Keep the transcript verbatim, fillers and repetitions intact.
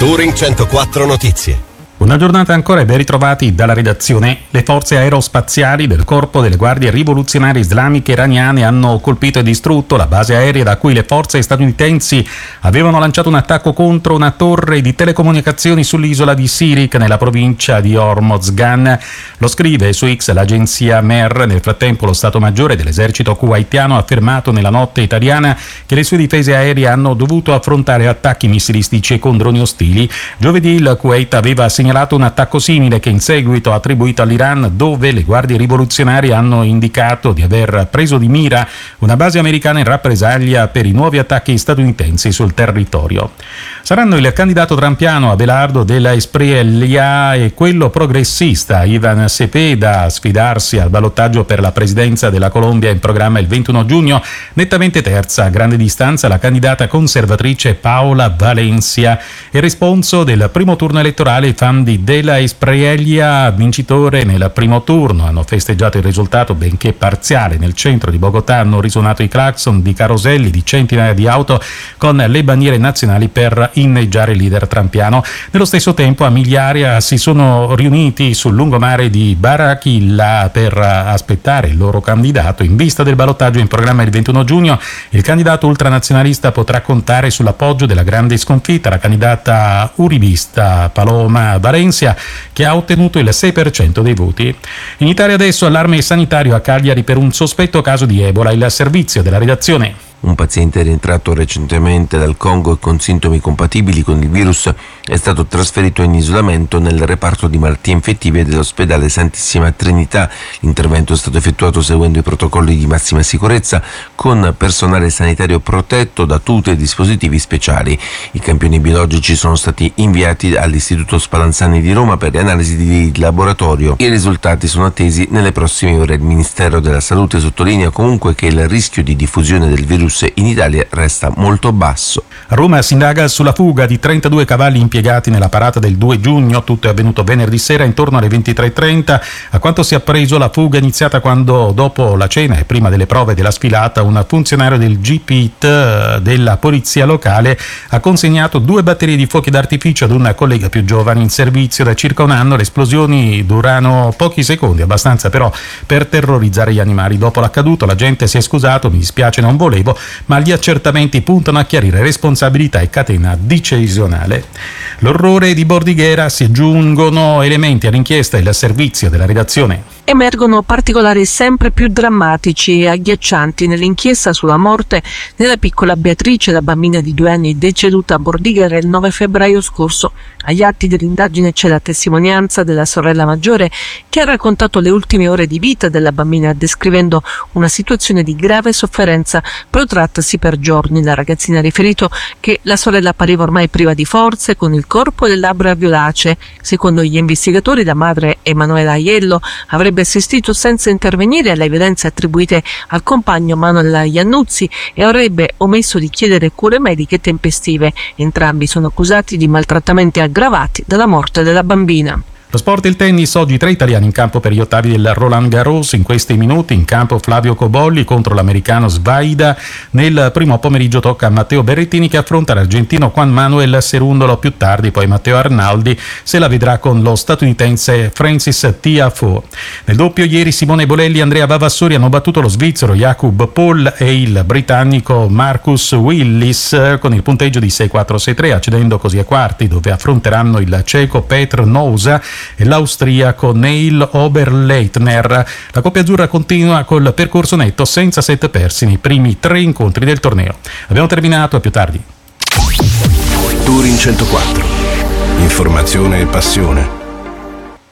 Touring centoquattro Notizie. Una giornata ancora e ben ritrovati dalla redazione. Le forze aerospaziali del Corpo delle Guardie Rivoluzionarie Islamiche Iraniane hanno colpito e distrutto la base aerea da cui le forze statunitensi avevano lanciato un attacco contro una torre di telecomunicazioni sull'isola di Sirik nella provincia di Hormozgan. Lo scrive su X l'agenzia Mer. Nel frattempo lo Stato Maggiore dell'esercito kuwaitiano ha affermato nella notte italiana che le sue difese aeree hanno dovuto affrontare attacchi missilistici con droni ostili. Giovedì il Kuwait aveva segnalato un attacco simile che in seguito ha attribuito all'Iran, dove le guardie rivoluzionarie hanno indicato di aver preso di mira una base americana in rappresaglia per i nuovi attacchi statunitensi sul territorio. Saranno il candidato trampiano Abelardo della Espriella e quello progressista Ivan Cepeda a sfidarsi al ballottaggio per la presidenza della Colombia in programma il ventuno giugno. Nettamente terza a grande distanza la candidata conservatrice Paola Valencia. Il responso del primo turno elettorale i fan di della Espriella, vincitore nel primo turno, hanno festeggiato il risultato benché parziale. Nel centro di Bogotà hanno risuonato i clacson di caroselli di centinaia di auto con le bandiere nazionali per inneggiare il leader trampiano. Nello stesso tempo a Migliaria si sono riuniti sul lungomare di Barranquilla per aspettare il loro candidato. In vista del ballottaggio in programma il ventuno giugno, il candidato ultranazionalista potrà contare sull'appoggio della grande sconfitta, la candidata uribista Paloma Valencia, che ha ottenuto il sei per cento dei voti. In Italia adesso allarme sanitario a Cagliari per un sospetto caso di Ebola. Il servizio della redazione. Un paziente rientrato recentemente dal Congo e con sintomi compatibili con il virus è stato trasferito in isolamento nel reparto di malattie infettive dell'ospedale Santissima Trinità. L'intervento è stato effettuato seguendo i protocolli di massima sicurezza con personale sanitario protetto da tute e dispositivi speciali. I campioni biologici sono stati inviati all'Istituto Spallanzani di Roma per le analisi di laboratorio. I risultati sono attesi nelle prossime ore. Il Ministero della Salute sottolinea comunque che il rischio di diffusione del virus in Italia resta molto basso. A Roma si indaga sulla fuga di trentadue cavalli impiegati nella parata del due giugno. Tutto è avvenuto venerdì sera intorno alle ventitré e trenta. A quanto si è appreso, la fuga è iniziata quando, dopo la cena e prima delle prove della sfilata, un funzionario del G P I T della polizia locale ha consegnato due batterie di fuochi d'artificio ad un collega più giovane in servizio da circa un anno. Le esplosioni durano pochi secondi, abbastanza però per terrorizzare gli animali. Dopo l'accaduto la gente si è scusato: mi dispiace, non volevo, ma gli accertamenti puntano a chiarire responsabilità e catena decisionale. L'orrore di Bordighera, si aggiungono elementi all'inchiesta. Il servizio della redazione. Emergono particolari sempre più drammatici e agghiaccianti nell'inchiesta sulla morte della piccola Beatrice, la bambina di due anni deceduta a Bordighera il nove febbraio scorso. Agli atti dell'indagine c'è la testimonianza della sorella maggiore che ha raccontato le ultime ore di vita della bambina, descrivendo una situazione di grave sofferenza protrattasi per giorni. La ragazzina ha riferito che la sorella appariva ormai priva di forze, con il corpo e le labbra violacee. Secondo gli investigatori, la madre, Emanuela Aiello, avrebbe assistito senza intervenire alle violenze attribuite al compagno Manuel Iannuzzi e avrebbe omesso di chiedere cure mediche tempestive. Entrambi sono accusati di maltrattamenti aggravati dalla morte della bambina. Lo sport e il tennis, oggi tre italiani in campo per gli ottavi del Roland Garros. In questi minuti in campo Flavio Cobolli contro l'americano Svaida. Nel primo pomeriggio tocca a Matteo Berrettini che affronta l'argentino Juan Manuel Cerundolo. Più tardi poi Matteo Arnaldi se la vedrà con lo statunitense Francis Tiafoe. Nel doppio ieri Simone Bolelli e Andrea Vavassori hanno battuto lo svizzero Jakub Paul e il britannico Marcus Willis con il punteggio di sei quattro sei tre, accedendo così ai quarti, dove affronteranno il ceco Petr Nousa e l'austriaco Neil Oberleitner. La coppia azzurra continua col percorso netto senza set persi nei primi tre incontri del torneo. Abbiamo terminato, a più tardi. Touring centoquattro. Informazione e passione.